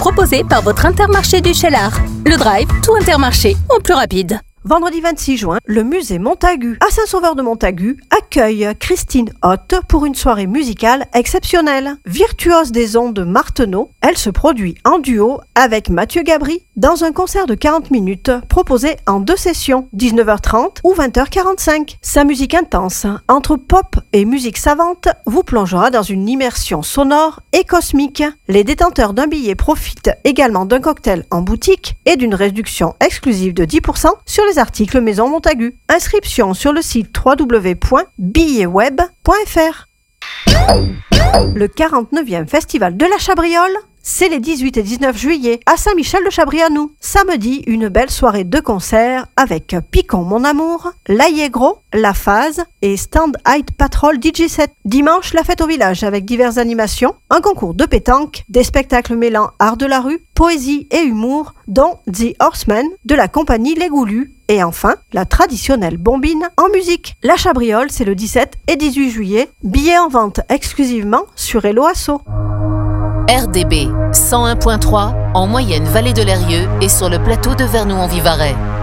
proposé par votre Intermarché du Cheylard. Le Drive, tout Intermarché, au plus rapide. Vendredi 26 juin, le musée Montagu à Saint-Sauveur-de-Montagu accueille Christine Hoth pour une soirée musicale exceptionnelle. Virtuose des ondes de Martenot, elle se produit en duo avec Mathieu Gabry dans un concert de 40 minutes proposé en 2 sessions, 19h30 ou 20h45. Sa musique intense, entre pop et musique savante, vous plongera dans une immersion sonore et cosmique. Les détenteurs d'un billet profitent également d'un cocktail en boutique et d'une réduction exclusive de 10% sur les articles Maison Montagu. Inscription sur le site www.billetweb.fr. Le 49e Festival de la Chabriole, c'est les 18 et 19 juillet à Saint-Michel-de-Chabrianou. Samedi, une belle soirée de concert avec Picon Mon Amour, L'Aillégro, La Phase et Stand Hide Patrol DJ set. Dimanche, la fête au village avec diverses animations, un concours de pétanque, des spectacles mêlant art de la rue, poésie et humour, dont The Horsemen de la compagnie Les Goulus. Et enfin, la traditionnelle bombine en musique. La Chabriole, c'est le 17 et 18 juillet. Billets en vente exclusivement sur Hello Asso. RDB 101.3 en moyenne vallée de l'Eyrieux et sur le plateau de Vernou-en-Vivarais.